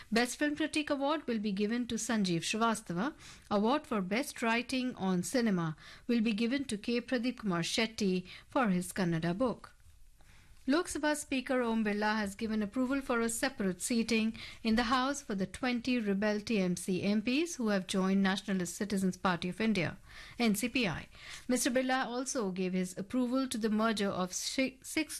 Best Film Critic Award will be given to Sanjeev Srivastava. Award for Best Writing on Cinema will be given to K. Pradeep Kumar Shetty for his Kannada book. Lok Sabha Speaker Om Birla has given approval for a separate seating in the House for the 20 Rebel TMC MPs who have joined Nationalist Citizens Party of India, NCPI. Mr. Birla also gave his approval to the merger of six